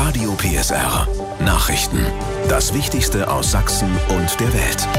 Radio PSR. Nachrichten. Das Wichtigste aus Sachsen und der Welt.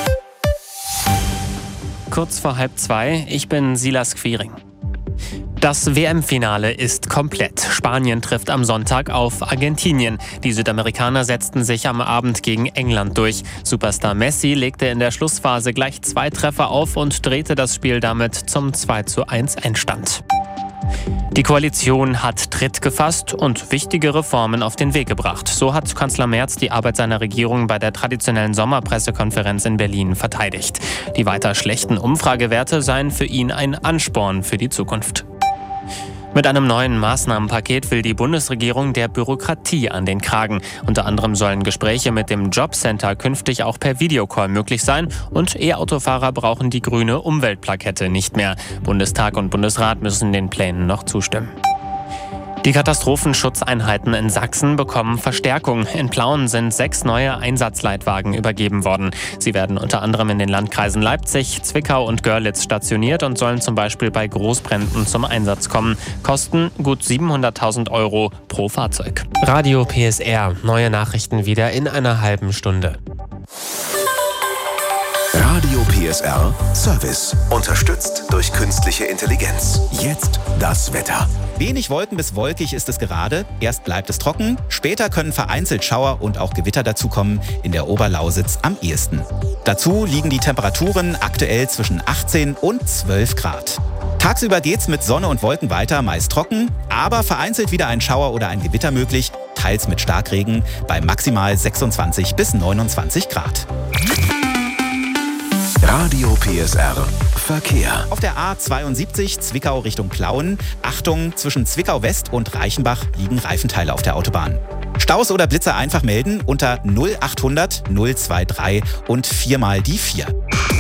Kurz vor 1:30, ich bin Silas Quiring. Das WM-Finale ist komplett. Spanien trifft am Sonntag auf Argentinien. Die Südamerikaner setzten sich am Abend gegen England durch. Superstar Messi legte in der Schlussphase gleich 2 Treffer auf und drehte das Spiel damit zum 2:1 Endstand. Die Koalition hat Tritt gefasst und wichtige Reformen auf den Weg gebracht. So hat Kanzler Merz die Arbeit seiner Regierung bei der traditionellen Sommerpressekonferenz in Berlin verteidigt. Die weiter schlechten Umfragewerte seien für ihn ein Ansporn für die Zukunft. Mit einem neuen Maßnahmenpaket will die Bundesregierung der Bürokratie an den Kragen. Unter anderem sollen Gespräche mit dem Jobcenter künftig auch per Videocall möglich sein und E-Autofahrer brauchen die grüne Umweltplakette nicht mehr. Bundestag und Bundesrat müssen den Plänen noch zustimmen. Die Katastrophenschutzeinheiten in Sachsen bekommen Verstärkung. In Plauen sind 6 neue Einsatzleitwagen übergeben worden. Sie werden unter anderem in den Landkreisen Leipzig, Zwickau und Görlitz stationiert und sollen zum Beispiel bei Großbränden zum Einsatz kommen. Kosten gut 700.000 € pro Fahrzeug. Radio PSR. Neue Nachrichten wieder in einer halben Stunde. Radio PSR Service. Unterstützt durch künstliche Intelligenz. Jetzt das Wetter. Wenig Wolken bis wolkig ist es gerade. Erst bleibt es trocken, später können vereinzelt Schauer und auch Gewitter dazukommen, in der Oberlausitz am ehesten. Dazu liegen die Temperaturen aktuell zwischen 18 und 12 Grad. Tagsüber geht's mit Sonne und Wolken weiter, meist trocken, aber vereinzelt wieder ein Schauer oder ein Gewitter möglich, teils mit Starkregen, bei maximal 26 bis 29 Grad. Radio PSR Verkehr. Auf der A72 Zwickau Richtung Plauen. Achtung, zwischen Zwickau West und Reichenbach liegen Reifenteile auf der Autobahn. Staus oder Blitzer einfach melden unter 0800 023 und 4 mal die 4.